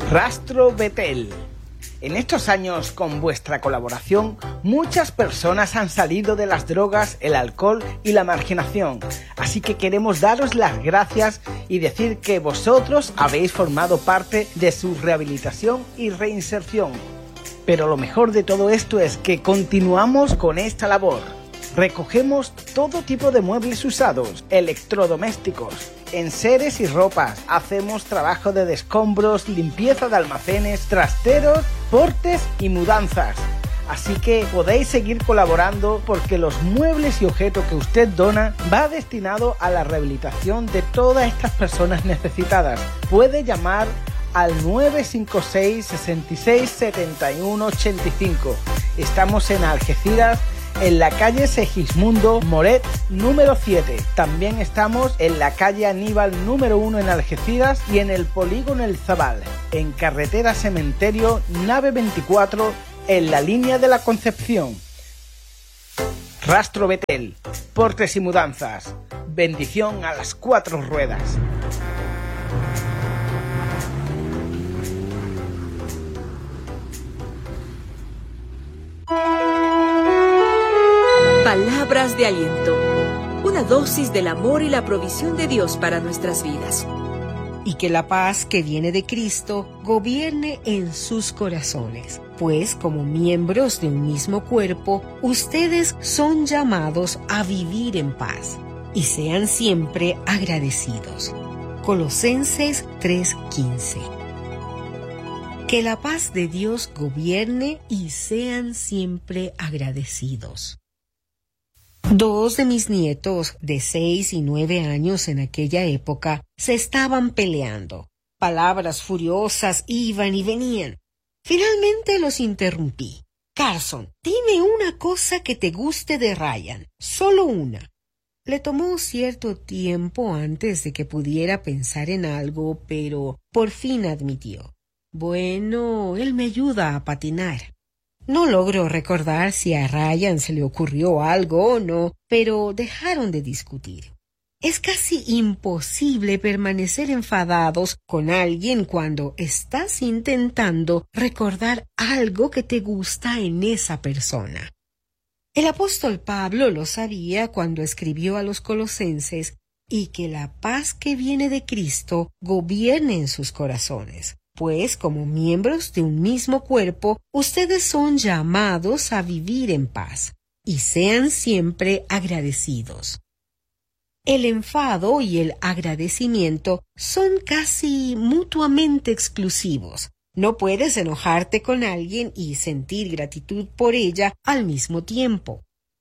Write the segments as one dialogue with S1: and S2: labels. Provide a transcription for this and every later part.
S1: Rastro Betel. En estos años, con vuestra colaboración, muchas personas han salido de las drogas, el alcohol y la marginación. Así que queremos daros las gracias y decir que vosotros habéis formado parte de su rehabilitación y reinserción. Pero lo mejor de todo esto es que continuamos con esta labor. Recogemos todo tipo de muebles usados, electrodomésticos, enseres y ropas. Hacemos trabajo de descombros, limpieza de almacenes, trasteros, portes y mudanzas. Así que podéis seguir colaborando porque los muebles y objetos que usted dona va destinado a la rehabilitación de todas estas personas necesitadas. Puede llamar al 956 66 71 85. Estamos en Algeciras, en la calle Segismundo Moret número 7. También estamos en la calle Aníbal número 1 en Algeciras y en el polígono El Zabal, en carretera Cementerio, nave 24, en la línea de la Concepción. Rastro Betel, portes y mudanzas. Bendición a las 4 ruedas.
S2: Palabras de aliento, una dosis del amor y la provisión de Dios para nuestras vidas.
S3: Y que la paz que viene de Cristo gobierne en sus corazones, pues como miembros de un mismo cuerpo, ustedes son llamados a vivir en paz y sean siempre agradecidos. Colosenses 3:15. Que la paz de Dios gobierne y sean siempre agradecidos. 2 de mis nietos, de 6 y 9 años en aquella época, se estaban peleando. Palabras furiosas iban y venían. Finalmente los interrumpí. Carson, dime una cosa que te guste de Ryan, solo una. Le tomó cierto tiempo antes de que pudiera pensar en algo, pero por fin admitió. Bueno, él me ayuda a patinar. No logro recordar si a Ryan se le ocurrió algo o no, pero dejaron de discutir. Es casi imposible permanecer enfadados con alguien cuando estás intentando recordar algo que te gusta en esa persona. El apóstol Pablo lo sabía cuando escribió a los Colosenses, y que la paz que viene de Cristo gobierne en sus corazones. Pues como miembros de un mismo cuerpo, ustedes son llamados a vivir en paz y sean siempre agradecidos. El enfado y el agradecimiento son casi mutuamente exclusivos. No puedes enojarte con alguien y sentir gratitud por ella al mismo tiempo.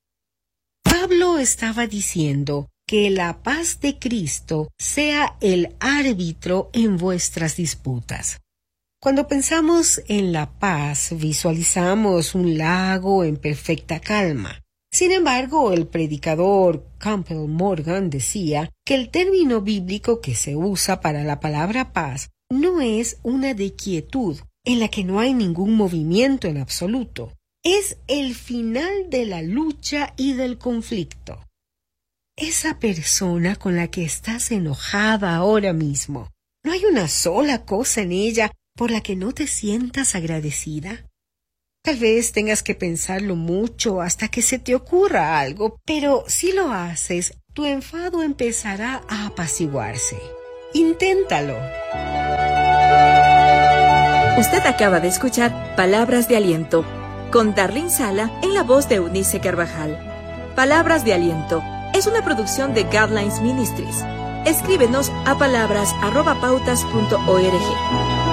S3: Pablo estaba diciendo que la paz de Cristo sea el árbitro en vuestras disputas. Cuando pensamos en la paz, visualizamos un lago en perfecta calma. Sin embargo, el predicador Campbell Morgan decía que el término bíblico que se usa para la palabra paz no es una de quietud, en la que no hay ningún movimiento en absoluto. Es el final de la lucha y del conflicto. Esa persona con la que estás enojada ahora mismo, ¿no hay una sola cosa en ella por la que no te sientas agradecida? Tal vez tengas que pensarlo mucho hasta que se te ocurra algo, pero si lo haces, tu enfado empezará a apaciguarse. Inténtalo.
S2: Usted acaba de escuchar Palabras de Aliento, con Darlene Sala en la voz de Eunice Carvajal. Palabras de Aliento es una producción de Guidelines Ministries. Escríbenos a palabras@pautas.org.